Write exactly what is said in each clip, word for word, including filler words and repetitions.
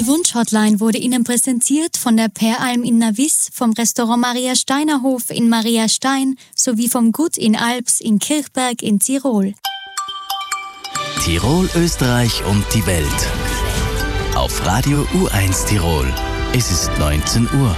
Die Wunsch-Hotline wurde Ihnen präsentiert von der Peralm in Navis, vom Restaurant Maria Steiner Hof in Maria Stein sowie vom Gut in Alps in Kirchberg in Tirol. Tirol, Österreich und die Welt. Auf Radio U eins Tirol. Es ist neunzehn Uhr.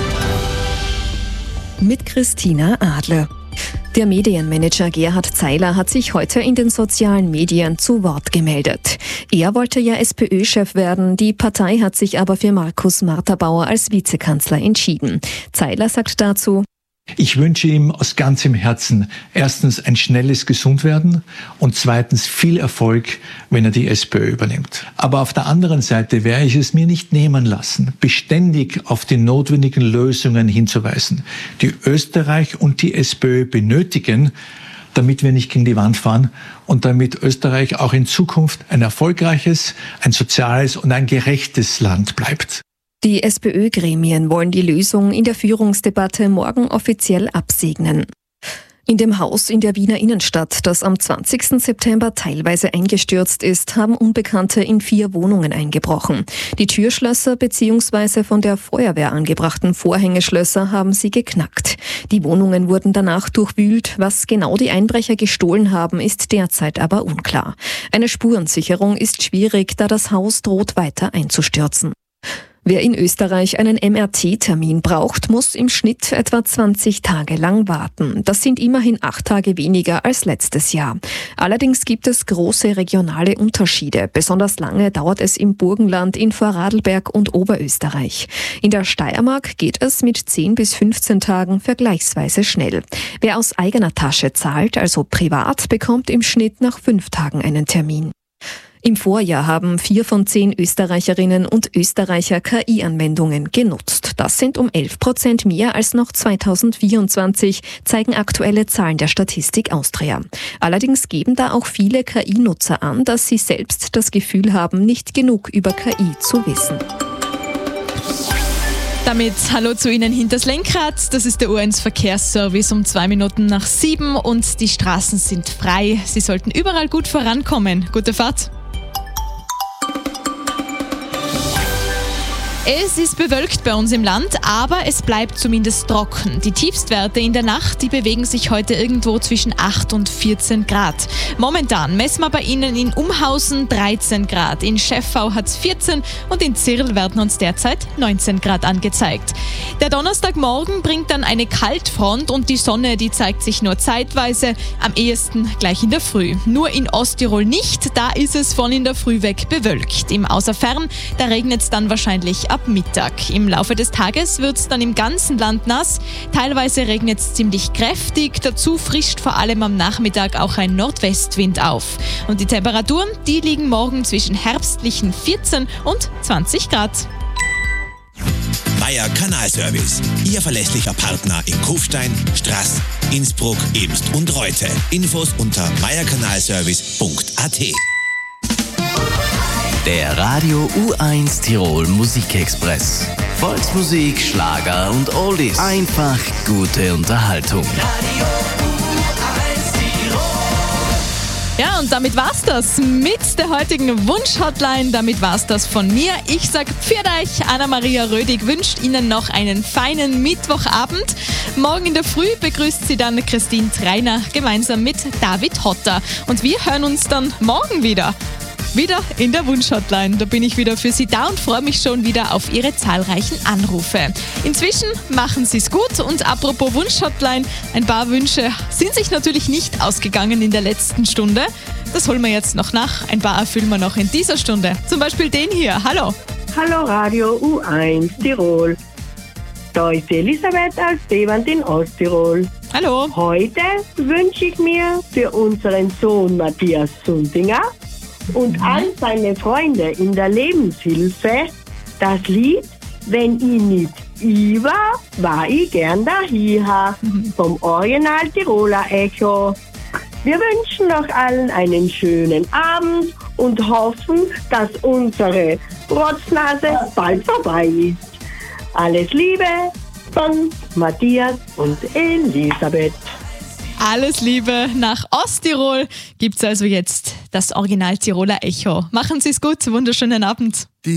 Mit Christina Adler. Der Medienmanager Gerhard Zeiler hat sich heute in den sozialen Medien zu Wort gemeldet. Er wollte ja SPÖ-Chef werden, die Partei hat sich aber für Markus Marthabauer als Vizekanzler entschieden. Zeiler sagt dazu: Ich wünsche ihm aus ganzem Herzen erstens ein schnelles Gesundwerden und zweitens viel Erfolg, wenn er die SPÖ übernimmt. Aber auf der anderen Seite werde ich es mir nicht nehmen lassen, beständig auf die notwendigen Lösungen hinzuweisen, die Österreich und die SPÖ benötigen, damit wir nicht gegen die Wand fahren und damit Österreich auch in Zukunft ein erfolgreiches, ein soziales und ein gerechtes Land bleibt. Die SPÖ-Gremien wollen die Lösung in der Führungsdebatte morgen offiziell absegnen. In dem Haus in der Wiener Innenstadt, das am zwanzigsten September teilweise eingestürzt ist, haben Unbekannte in vier Wohnungen eingebrochen. Die Türschlösser bzw. von der Feuerwehr angebrachten Vorhängeschlösser haben sie geknackt. Die Wohnungen wurden danach durchwühlt. Was genau die Einbrecher gestohlen haben, ist derzeit aber unklar. Eine Spurensicherung ist schwierig, da das Haus droht weiter einzustürzen. Wer in Österreich einen M R T-Termin braucht, muss im Schnitt etwa zwanzig Tage lang warten. Das sind immerhin acht Tage weniger als letztes Jahr. Allerdings gibt es große regionale Unterschiede. Besonders lange dauert es im Burgenland, in Vorarlberg und Oberösterreich. In der Steiermark geht es mit zehn bis fünfzehn Tagen vergleichsweise schnell. Wer aus eigener Tasche zahlt, also privat, bekommt im Schnitt nach fünf Tagen einen Termin. Im Vorjahr haben vier von zehn Österreicherinnen und Österreicher K I-Anwendungen genutzt. Das sind um elf Prozent mehr als noch zweitausendvierundzwanzig, zeigen aktuelle Zahlen der Statistik Austria. Allerdings geben da auch viele K I-Nutzer an, dass sie selbst das Gefühl haben, nicht genug über K I zu wissen. Damit hallo zu Ihnen hinters Lenkrad. Das ist der U eins Verkehrsservice um zwei Minuten nach sieben und die Straßen sind frei. Sie sollten überall gut vorankommen. Gute Fahrt. Es ist bewölkt bei uns im Land, aber es bleibt zumindest trocken. Die Tiefstwerte in der Nacht, die bewegen sich heute irgendwo zwischen acht und vierzehn Grad. Momentan messen wir bei Ihnen in Umhausen dreizehn Grad, in Schäffau hat es vierzehn und in Zirl werden uns derzeit neunzehn Grad angezeigt. Der Donnerstagmorgen bringt dann eine Kaltfront und die Sonne, die zeigt sich nur zeitweise, am ehesten gleich in der Früh. Nur in Osttirol nicht, da ist es von in der Früh weg bewölkt. Im Außerfern, da regnet es dann wahrscheinlich ab Mittag. Im Laufe des Tages wird es dann im ganzen Land nass. Teilweise regnet es ziemlich kräftig. Dazu frischt vor allem am Nachmittag auch ein Nordwestwind auf. Und die Temperaturen, die liegen morgen zwischen herbstlichen vierzehn und zwanzig Grad. Meier Kanalservice. Ihr verlässlicher Partner in Kufstein, Straß, Innsbruck, Ebst und Reute. Infos unter meierkanalservice punkt a t. Der Radio U eins Tirol Musikexpress. Volksmusik, Schlager und Oldies. Einfach gute Unterhaltung. Radio U eins Tirol. Ja, und damit war's das mit der heutigen Wunsch-Hotline. Damit war's das von mir. Ich sag pfiat euch. Anna-Maria Rödig wünscht Ihnen noch einen feinen Mittwochabend. Morgen in der Früh begrüßt Sie dann Christine Treiner gemeinsam mit David Hotter. Und wir hören uns dann morgen wieder. Wieder in der Wunsch-Hotline. Da bin ich wieder für Sie da und freue mich schon wieder auf Ihre zahlreichen Anrufe. Inzwischen machen Sie es gut und apropos Wunsch-Hotline, ein paar Wünsche sind sich natürlich nicht ausgegangen in der letzten Stunde. Das holen wir jetzt noch nach. Ein paar erfüllen wir noch in dieser Stunde. Zum Beispiel den hier. Hallo. Hallo Radio U eins Tirol. Da ist Elisabeth als Dewand in Osttirol. Hallo. Heute wünsche ich mir für unseren Sohn Matthias Sundinger und all seine Freunde in der Lebenshilfe das Lied Wenn ich nicht ich war, war ich gern dahier vom Original Tiroler Echo. Wir wünschen noch allen einen schönen Abend und hoffen, dass unsere Rotznase bald vorbei ist. Alles Liebe von Matthias und Elisabeth. Alles Liebe nach Osttirol gibt's also jetzt das Original Tiroler Echo. Machen Sie es gut, wunderschönen Abend.